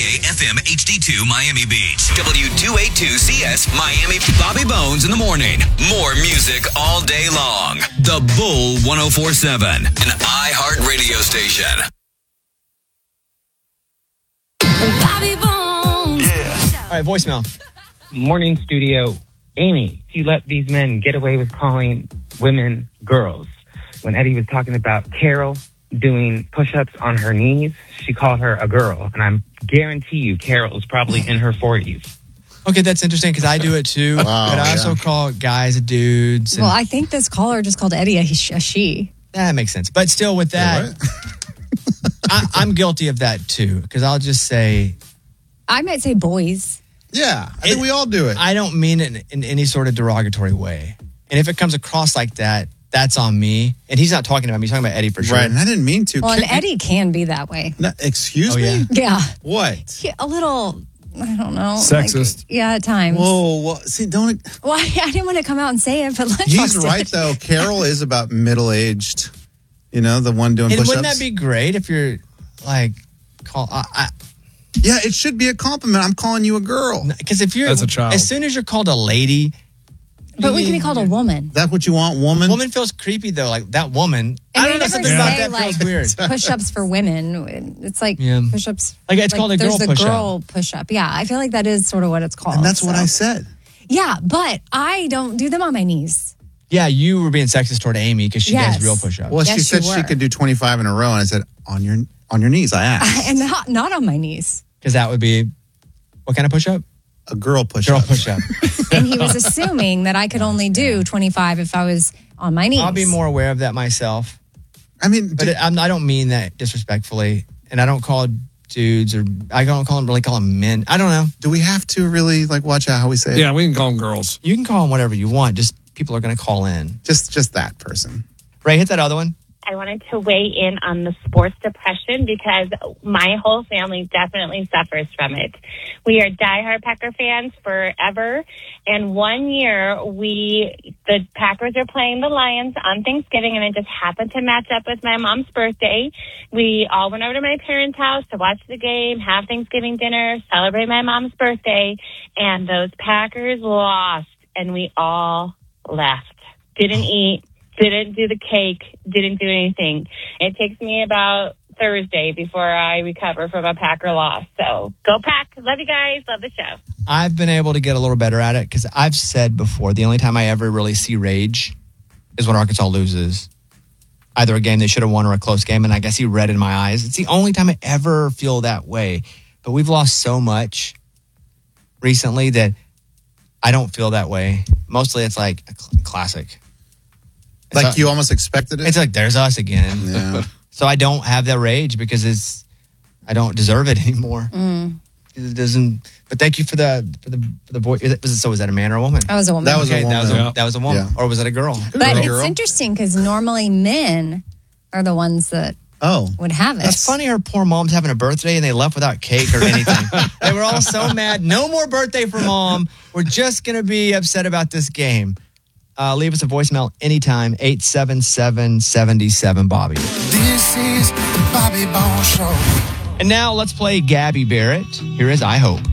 FM HD2 Miami Beach. W282CS Miami. Bobby Bones in the morning. More music all day long. The Bull 104.7, an iHeart radio station. Bobby Bones. Yeah. All right, voicemail. Morning studio. Amy, you let these men get away with calling women girls. When Eddie was talking about Carol doing push-ups on her knees, she called her a girl. And I guarantee you Carol is probably in her 40s. Okay, that's interesting because I do it too. But I also call guys dudes. Well, I think this caller just called Eddie a she. That makes sense. But still with that, I'm guilty of that too because I'll just say. I might say boys. Yeah, I think we all do it. I don't mean it in any sort of derogatory way. And if it comes across like that, that's on me. And he's not talking about me. He's talking about Eddie for sure. Right, and I didn't mean to. Well, and Eddie can be that way. No, excuse me? Yeah. What? Yeah, a little, I don't know. Sexist. At times. Whoa, well, see, don't... Well, I didn't want to come out and say it, but let's He's right, though. Carol is about middle-aged, the one doing push-ups. Wouldn't that be great if you're, Yeah, it should be a compliment. I'm calling you a girl. Because if you're... As a child. As soon as you're called a lady... But we can be called a woman. That's what you want, woman? Woman feels creepy, though. Like, that woman... And I don't know, something about that feels weird. Push-ups for women. It's like push-ups. Like, it's called a girl push-up. There's the girl push-up. Yeah, I feel like that is sort of what it's called. And that's what I said. Yeah, but I don't do them on my knees. Yeah, you were being sexist toward Amy because she does real push-ups. Well, she said she could do 25 in a row, and I said, on your knees, I asked. And not on my knees. Because that would be... What kind of push-up? A girl push-up. Girl push-up. And he was assuming that I could only do 25 if I was on my knees. I'll be more aware of that myself. I mean... But I don't mean that disrespectfully. And I don't call dudes or... I don't call them men. I don't know. Do we have to really, watch out how we say it? Yeah, we can call them girls. You can call them whatever you want. Just people are going to call in. Just that person. Ray, hit that other one. I wanted to weigh in on the sports depression because my whole family definitely suffers from it. We are diehard Packer fans forever. And one year the Packers are playing the Lions on Thanksgiving, and it just happened to match up with my mom's birthday. We all went over to my parents' house to watch the game, have Thanksgiving dinner, celebrate my mom's birthday, and those Packers lost, and we all left. Didn't eat. Didn't do the cake, didn't do anything. It takes me about Thursday before I recover from a Packer loss. So go Pack. Love you guys. Love the show. I've been able to get a little better at it because I've said before, the only time I ever really see rage is when Arkansas loses. Either a game they should have won or a close game, and I guess he read in my eyes. It's the only time I ever feel that way. But we've lost so much recently that I don't feel that way. Mostly it's like a classic. Like you almost expected it? It's like, there's us again. Yeah. So I don't have that rage because I don't deserve it anymore. It doesn't. But thank you for the voice. So was that a man or a woman? That was a woman. That was a woman. That was a woman. Yeah. Or was it a girl? But it's interesting because normally men are the ones that would have it. It's funny her poor mom's having a birthday and they left without cake or anything. They were all so mad. No more birthday for mom. We're just going to be upset about this game. Leave us a voicemail anytime, 877-77-Bobby. This is Bobby Bones Show. And now let's play Gabby Barrett. Here is I Hope.